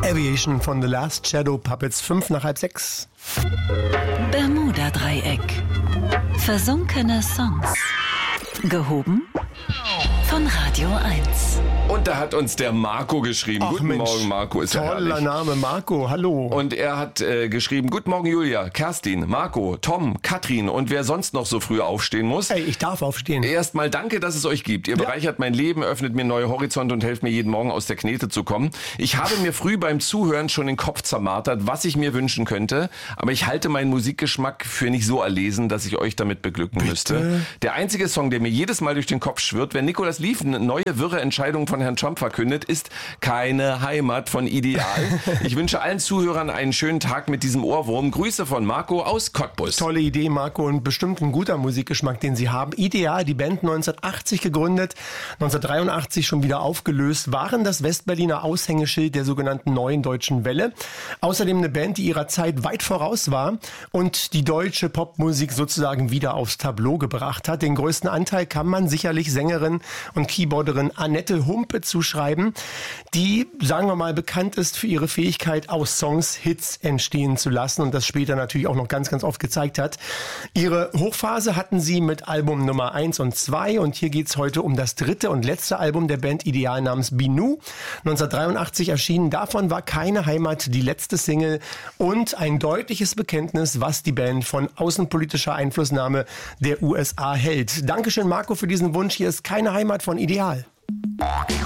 Aviation von The Last Shadow Puppets, 5:05. Bermuda-Dreieck. Versunkene Songs. Gehoben von Radio 1. Und da hat uns der Marco geschrieben. Ach, Guten Mensch, Morgen, Marco. Ist ja toller herrlich. Name, Marco, hallo. Und er hat geschrieben, Guten Morgen Julia, Kerstin, Marco, Tom, Katrin und wer sonst noch so früh aufstehen muss. Ey, ich darf aufstehen. Erstmal danke, dass es euch gibt. Ihr bereichert mein Leben, öffnet mir neue Horizonte und helft mir jeden Morgen aus der Knete zu kommen. Ich habe mir früh beim Zuhören schon den Kopf zermartert, was ich mir wünschen könnte. Aber ich halte meinen Musikgeschmack für nicht so erlesen, dass ich euch damit beglücken müsste. Der einzige Song, der mir jedes Mal durch den Kopf schwirrt, wenn Nicolas Lief eine neue wirre Entscheidung von Herrn Trump verkündet, ist Keine Heimat von Ideal. Ich wünsche allen Zuhörern einen schönen Tag mit diesem Ohrwurm. Grüße von Marco aus Cottbus. Tolle Idee, Marco, und bestimmt ein guter Musikgeschmack, den Sie haben. Ideal, die Band 1980 gegründet, 1983 schon wieder aufgelöst, waren das Westberliner Aushängeschild der sogenannten Neuen Deutschen Welle. Außerdem eine Band, die ihrer Zeit weit voraus war und die deutsche Popmusik sozusagen wieder aufs Tableau gebracht hat. Den größten Anteil kann man sicherlich Sängerin und Keyboarderin Annette Humpe zuschreiben, die, sagen wir mal, bekannt ist für ihre Fähigkeit, aus Songs Hits entstehen zu lassen und das später natürlich auch noch ganz, ganz oft gezeigt hat. Ihre Hochphase hatten sie mit Album Nummer 1 und 2 und hier geht's heute um das dritte und letzte Album der Band Ideal namens Binu. 1983 erschienen, davon war Keine Heimat die letzte Single und ein deutliches Bekenntnis, was die Band von außenpolitischer Einflussnahme der USA hält. Dankeschön, Marco, für diesen Wunsch. Hier ist Keine Heimat von Ideal.